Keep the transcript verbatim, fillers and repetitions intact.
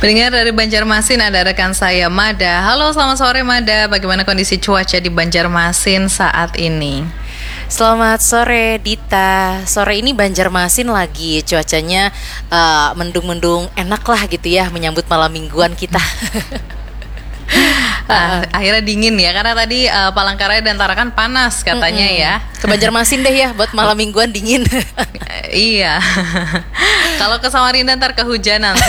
Pendengar dari Banjarmasin, ada rekan saya Mada. Halo, selamat sore Mada. Bagaimana kondisi cuaca di Banjarmasin saat ini? Selamat sore Dita. Sore ini Banjarmasin lagi cuacanya uh, mendung-mendung, enak lah gitu ya menyambut malam mingguan kita. Uh, akhirnya dingin ya, karena tadi uh, Palangkaraya dan Tarakan panas katanya Mm-mm. ya. Ke Banjarmasin deh ya buat malam mingguan dingin. Iya. Kalau ke Samarinda ntar kehujanan.